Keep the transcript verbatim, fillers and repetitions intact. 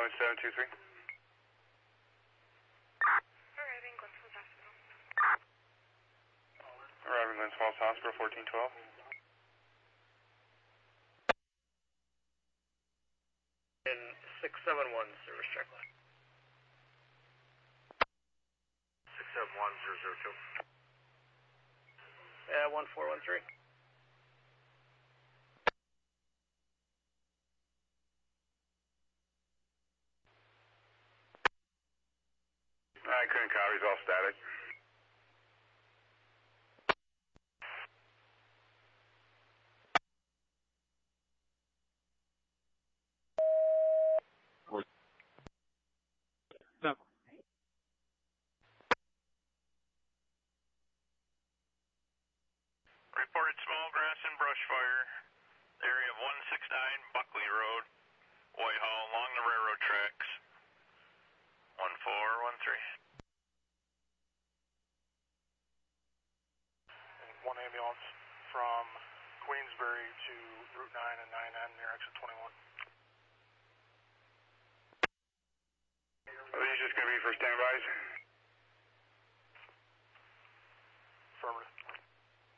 ambulance seven two three. Arriving Glens Falls Hospital. Arriving Glens Falls Hospital fourteen twelve. In six seven one, service check. six seven one zero zero two. Uh, one four one three. I couldn't copy, it's all static. No. Reported small grass and brush fire, area of one six nine Buckley Road, Whitehall, along the railroad tracks. one four one three. One ambulance from Queensbury to Route nine and nine N near exit twenty-one. Are these just going to be for standbys?